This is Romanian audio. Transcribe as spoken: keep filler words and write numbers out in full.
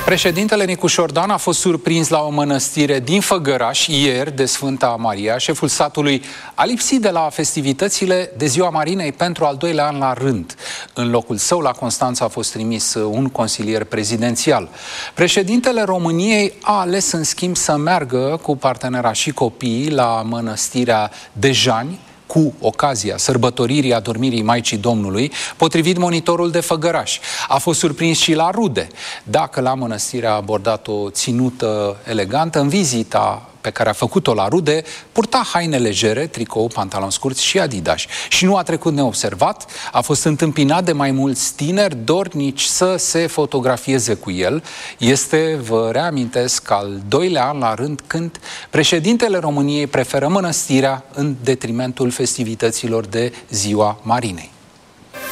Președintele Nicu Șordan a fost surprins la o mănăstire din Făgăraș ieri de Sfânta Maria. Șeful satului a lipsit de la festivitățile de Ziua Marinei pentru al doilea an la rând. În locul său la Constanța a fost trimis un consilier prezidențial. Președintele României a ales în schimb să meargă cu partenera și copiii la mănăstirea Dejani, cu ocazia sărbătoririi adormirii Maicii Domnului, potrivit Monitorul de Făgăraș. A fost surprins și la rude. Dacă la mănăstire a abordat o ținută elegantă, în vizita pe care a făcut-o la rude, purta haine legere, tricou, pantaloni scurți și adidas. Și nu a trecut neobservat, a fost întâmpinat de mai mulți tineri dornici să se fotografieze cu el. Este, vă reamintesc, al doilea an la rând când președintele României preferă mănăstirea în detrimentul festivităților de Ziua Marinei.